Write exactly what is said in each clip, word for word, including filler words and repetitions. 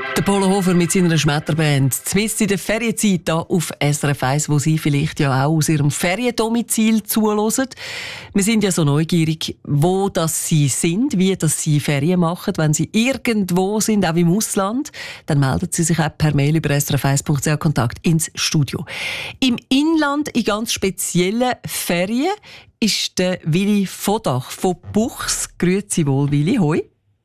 Der Polohofer mit seiner Schmetterband. Zumindest in der Ferienzeit hier auf S R F eins, wo Sie vielleicht ja auch aus Ihrem Feriendomizil zuhören. Wir sind ja so neugierig, wo das Sie sind, wie das Sie Ferien machen. Wenn Sie irgendwo sind, auch im Ausland, dann melden Sie sich auch per Mail über s r f eins punkt c h Kontakt ins Studio. Im Inland, in ganz speziellen Ferien, ist der Willi Vodach von Buchs. Grüezi wohl, Willi. Hoi.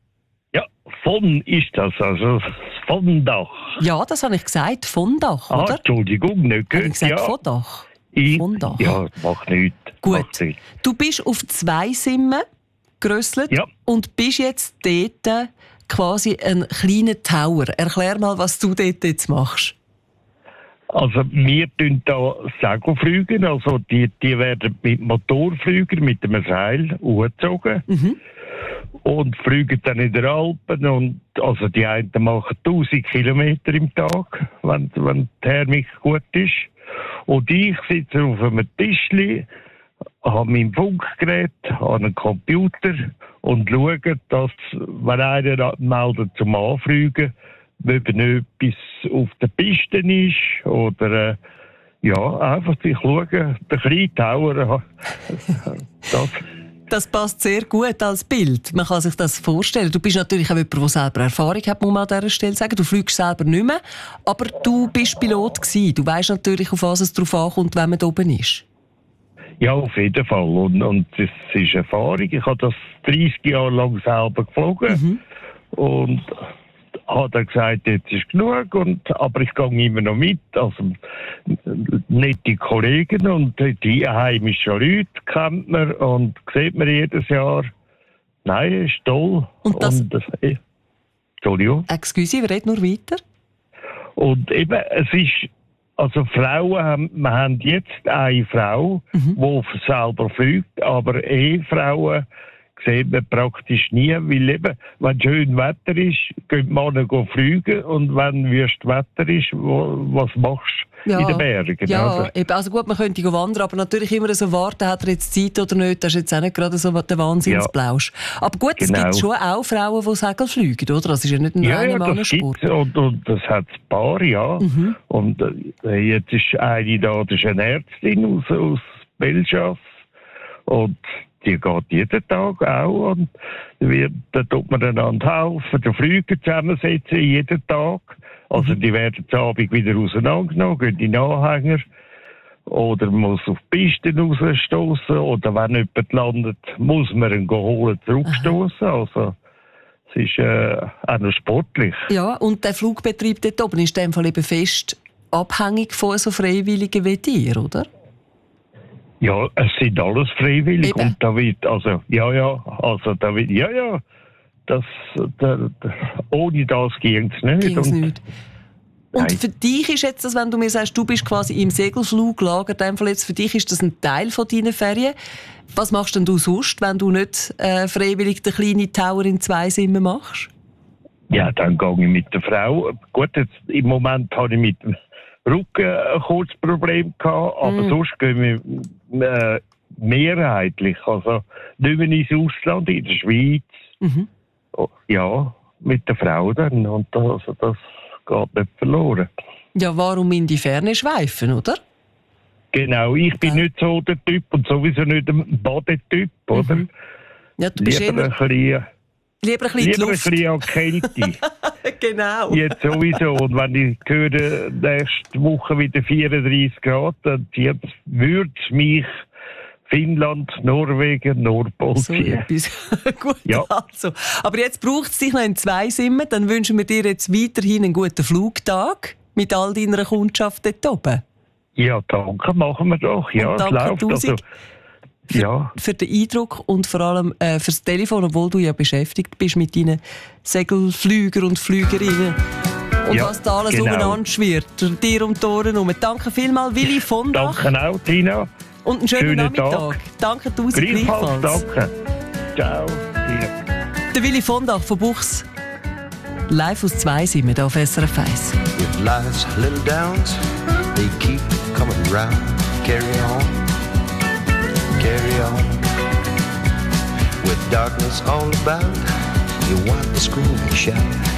Von ist das, also Vondach. Ja, das habe ich gesagt, Vondach, ah, oder? Entschuldigung, nicht Habe ich gesagt, ja. Vodach? Ich, Vondach. Ja, macht nichts. Gut. Macht nichts. Du bist auf zwei Simmen gerösselt Ja. und bist jetzt dort quasi ein kleiner Tower. Erklär mal, was du dort jetzt machst. Also wir tun da Segelflüge, also die, die werden mit Motorflügern, mit einem Seil hochgezogen. Mhm. Und fliegen dann in den Alpen. Und, also die einen machen tausend Kilometer im Tag, wenn, wenn die Thermik gut ist. Und ich sitze auf einem Tischli, habe mein Funkgerät, habe einen Computer und schaue, dass, wenn einer meldet zum Anfliegen, ob nicht etwas auf der Piste ist oder äh, ja, einfach ich schaue, den kleinen Tower. das Das passt sehr gut als Bild. Man kann sich das vorstellen. Du bist natürlich auch jemand, der selber Erfahrung hat, muss man an dieser Stelle sagen. Du fliegst selber nicht mehr, aber du bist Pilot gewesen. Du weisst natürlich, auf was es drauf ankommt, wenn man da oben ist. Ja, auf jeden Fall. Und, und das ist Erfahrung. Ich habe das dreißig Jahre lang selber geflogen. Mhm. Und habe dann gesagt, jetzt ist genug. Und, aber ich gehe immer noch mit. Also, nette Kollegen und die einheimischen Leute kennt man und sieht man jedes Jahr. Nein, ist toll. Und das... Und, äh, Entschuldigung. Excuse, wir reden nur weiter. Und eben, es ist... Also Frauen haben, wir haben jetzt eine Frau, mhm. die selber fliegt, aber Ehefrauen sieht man praktisch nie, weil eben, wenn schön Wetter ist, gehen die Männer fliegen und wenn wüst Wetter ist, wo, was machst du ja. in den Bergen? Ja, oder? Eben, also gut, man könnte wandern, aber natürlich immer so warten, hat er jetzt Zeit oder nicht, das ist jetzt auch nicht gerade so der Wahnsinnsblausch. Ja. Aber gut, es genau. gibt schon auch Frauen, die Segel fliegen, oder? Das ist ja nicht ein ja, reiner ja, Mannensport. Das und, und das hat ein paar, ja. Mhm. Und äh, jetzt ist eine da, das ist eine Ärztin aus, aus Belschaf und die geht jeden Tag auch und wir, da tut man einander helfen, die Flüge zusammensetzen jeden Tag. Also die werden am Abend wieder auseinandergenommen, gehen in den Anhänger oder man muss auf die Pisten rausstoßen oder wenn jemand landet, muss man ihn holen, zurückstoßen. Also es ist äh, auch noch sportlich. Ja, und der Flugbetrieb dort oben ist in dem Fall eben fest abhängig von so Freiwilligen wie dir, oder? Ja, es sind alles freiwillig. Eben. Und da wird, also, ja, ja, also da wird, ja, ja, das, da, da, ohne das ging es nicht. Ging's und, nicht. Und für dich ist jetzt das, wenn du mir sagst, du bist quasi im Segelfluglager, in dem Fall jetzt, für dich ist das ein Teil von deinen Ferien. Was machst denn du sonst, wenn du nicht äh, freiwillig den kleinen Tower in zwei Simmen machst? Ja, dann gehe ich mit der Frau. Gut, jetzt, im Moment habe ich mit dem Rücken ein kurzes Problem gehabt, aber mm. sonst gehen wir äh, mehrheitlich, also nicht mehr ins Ausland, in der Schweiz. Mhm. Oh, ja, mit der Frau dann. Und das, also das geht nicht verloren. Ja, warum in die Ferne schweifen, oder? Genau, ich bin ja. nicht so der Typ und sowieso nicht ein Badetyp, oder? Mhm. Ja, du bist lieber, immer... ein bisschen, lieber ein bisschen lieber Luft. ein bisschen an Kälte. Genau. Jetzt sowieso. Und wenn ich höre, nächste Woche wieder vierunddreißig Grad, dann würde es mich Finnland, Norwegen, Nordpol ziehen. So Gut, ja. Also. Aber jetzt braucht es dich noch in zwei Simmen. Dann wünschen wir dir jetzt weiterhin einen guten Flugtag mit all deiner Kundschaft dort oben. Ja, danke, machen wir doch. Ja, es läuft. Also, für, ja. für den Eindruck und vor allem äh, fürs Telefon, obwohl du ja beschäftigt bist mit deinen Segelflüger und Flügerinnen. Und ja, was da alles genau. umeinander schwirrt. Dir um die Ohren herum. Danke vielmals, Willi Vodach. Danke auch, Tina. Und einen schönen, schönen Nachmittag. Tag. Danke tausend gleichfalls. gleichfalls. Danke. Ciao, Tina. Der Willi Vodach von Buchs. Live aus zwei sind wir hier auf S R F eins. With life's little downs, they keep coming round. Carry on, carry on. With darkness all about, you want to scream and shout.